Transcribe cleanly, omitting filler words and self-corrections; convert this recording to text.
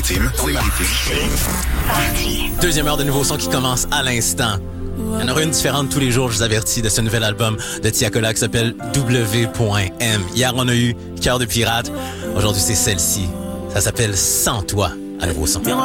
maritime. Deuxième heure de nouveaux sons qui commence à l'instant. Il y en aura une différente tous les jours, je vous avertis, de ce nouvel album de Tiakola qui s'appelle W.M. Hier, on a eu Cœur de pirate. Aujourd'hui, c'est celle-ci. Ça s'appelle Sans toi, à nouveau son.